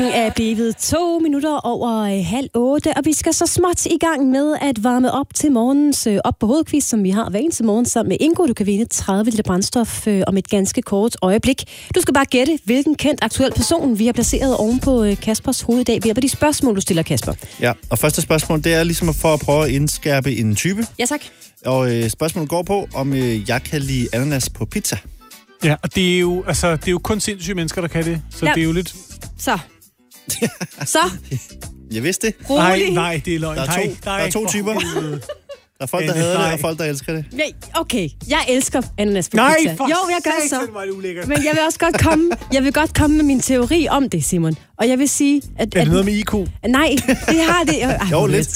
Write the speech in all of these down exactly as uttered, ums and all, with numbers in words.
er blevet to minutter over øh, halv otte, og vi skal så småt i gang med at varme op til morgens øh, op på hovedquiz, som vi har hver eneste morgen sammen med Ingo. Du kan vinde tredive liter brændstof øh, om et ganske kort øjeblik. Du skal bare gætte, hvilken kendt aktuel person vi har placeret oven på øh, Kaspers hoved i dag ved hjælp af de spørgsmål, du stiller, Kasper. Ja, og første spørgsmål, det er ligesom for at prøve at indskærpe en type. Ja, tak. Og øh, spørgsmålet går på, om øh, jeg kan lide ananas på pizza. Ja, og det er jo, altså, det er jo kun sindssyge mennesker, der kan det. Så ja. Det er jo lidt... Så. Så. Jeg vidste det. Nej, nej, det er løgn. Der er to, nej, der er to typer. Der er folk, der hader det, og folk, der elsker det. Ja, okay, jeg elsker ananas på nej, pizza. For jo, jeg gør så. Det Men jeg vil også godt komme, jeg vil godt komme med min teori om det, Simon. Og jeg vil sige, at... Er det at, noget med I Q? Nej, det har det... Ej, jo, lidt.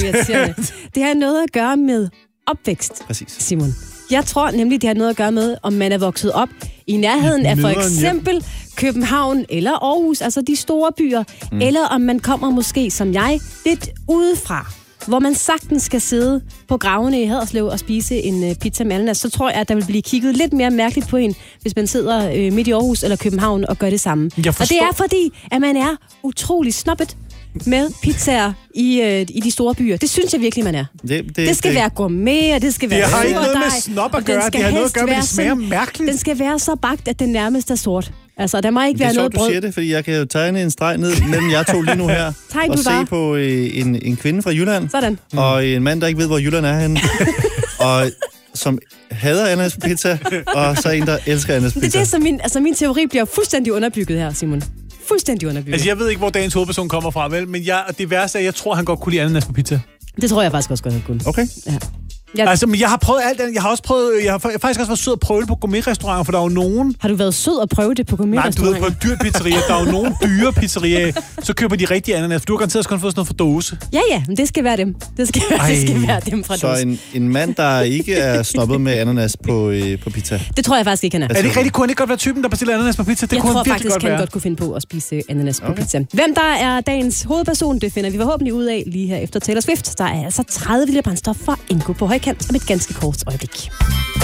Det har noget at gøre med opvækst, præcis. Simon. Jeg tror nemlig, det har noget at gøre med, om man er vokset op i nærheden af for eksempel København eller Aarhus, altså de store byer, mm. eller om man kommer måske, som jeg, lidt udefra, hvor man sagtens skal sidde på gravene i Haderslev og spise en pizza med ananas, så tror jeg, at der vil blive kigget lidt mere mærkeligt på en, hvis man sidder øh, midt i Aarhus eller København og gør det samme. Og det er fordi, at man er utrolig snobbet med pizzaer i, øh, i de store byer. Det synes jeg virkelig, man er. Det, det, det skal det, være gourmet, og det skal være... Det har ikke noget med snob at gøre, det har noget at gøre med, det smager mærkeligt. Den skal være så bagt, at den nærmest er sort. Altså, der må ikke være noget brød. Det er sjovt, du siger det, fordi jeg kan jo tegne en streg ned mellem jer to lige nu her. Tegn og se bare. på øh, en, en kvinde fra Jylland. Sådan. Og en mand, der ikke ved, hvor Jylland er henne. og som hader ananas på pizza, og så en, der elsker ananas på pizza. Det er det, som min, altså, min teori bliver fuldstændig underbygget her, Simon. Fuldstændig underbygget. Altså, jeg ved ikke, hvor dagens hovedperson kommer fra, vel? Men jeg, det værste er, at jeg tror, han godt kunne lide ananas på pizza. Det tror jeg faktisk også godt, han kunne. Okay. Ja. Jeg... Altså, men jeg har prøvet alt andet. Jeg har også prøvet, jeg har faktisk også været sød at prøve det på gourmetrestauranter, for der er jo nogen... Har du været sød at prøve det på gourmetrestauranter? Nej, du ved, på en dyr pizzeria. Der er jo nogen dyre pizzerier, så køber de rigtige ananas, for du har garanteret også kun fået sådan noget for dåse. Ja, ja, men det skal være dem. Det skal, det skal være dem fra så dåse. Så en, en mand, der ikke er snobbet med ananas på, øh, på pizza? Det tror jeg faktisk ikke, han er. Er det ikke rigtig, kunne han ikke godt være typen, der bestiller ananas på pizza? Det jeg kunne tror han faktisk, godt han være. godt kunne finde på at spise ananas okay. på pizza. Hvem der er dagens hovedperson, det finder vi forhåbentlig ud af lige her efter Taylor Swift. Der er altså tredive liter brændstof fra Ingo på højkant om et ganske kort øjeblik.